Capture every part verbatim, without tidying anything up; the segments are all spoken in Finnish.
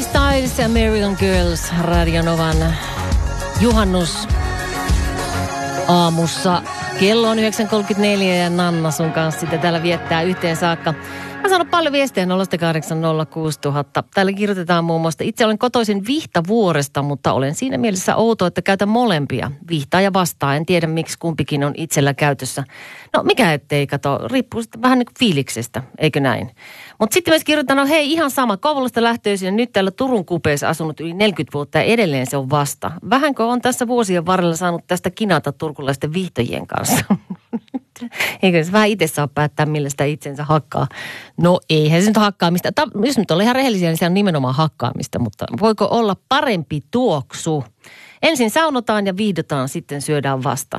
Harry Styles ja American Girls Radio Novan juhannus aamussa. Kello on yhdeksän kolmekymmentäneljä ja Nanna sun kanssa sitä täällä viettää yhteen saakka. Mä sanon paljon viestejä nolla kahdeksan nolla kuusi nolla nolla nolla. Täällä kirjoitetaan muun muassa, itse olen kotoisin Vihtavuoresta, mutta olen siinä mielessä outo, että käytän molempia. Vihtaa ja vastaa. En tiedä, miksi kumpikin on itsellä käytössä. No mikä ettei kato, riippuu sitten vähän niin kuin fiiliksestä, eikö näin? Mutta sitten myös kirjoitetaan, no hei ihan sama, Kouvolasta lähtöisin ja nyt täällä Turun kupeessa asunut yli neljäkymmentä vuotta ja edelleen se on vasta. Vähänkö on tässä vuosien varrella saanut tästä kinata turkulaisten vihtojien kanssa? Eikö se vähän itse saa päättää, millä sitä itsensä hakkaa? No eihän se nyt hakkaamista. Ta, jos nyt ollaan ihan rehellisiä, niin se on nimenomaan hakkaamista, mutta voiko olla parempi tuoksu? Ensin saunotaan ja viihdytaan, sitten syödään vasta.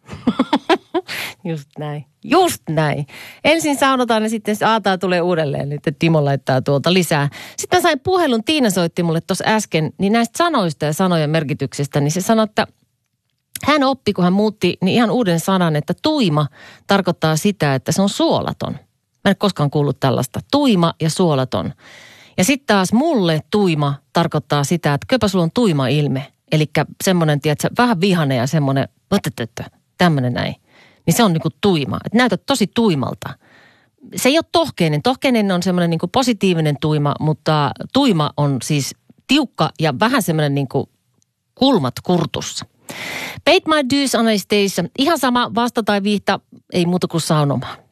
Just näin. Just näin. Ensin saunotaan ja sitten aataa tulee uudelleen. Nyt Timo laittaa tuolta lisää. Sitten mä sain puhelun, Tiina soitti mulle tuossa äsken, niin näistä sanoista ja sanojen merkityksestä, niin se sanoi, että hän oppi, kun hän muutti, niin ihan uuden sanan, että tuima tarkoittaa sitä, että se on suolaton. Mä en ole koskaan kuullut tällaista. Tuima ja suolaton. Ja sitten taas mulle tuima tarkoittaa sitä, että köpä sulla on tuima ilme. Eli semmoinen, tiedätkö, vähän vihane ja semmoinen, tämmöinen näin. Niin se on niinku tuima. Että näytät tosi tuimalta. Se ei ole tohkeinen. Tohkeinen on semmoinen niinku positiivinen tuima, mutta tuima on siis tiukka ja vähän semmoinen niinku kulmat kurtussa. Paid my dues Anastasia. Ihan sama vasta tai viihta, ei muuta kuin saunomaan.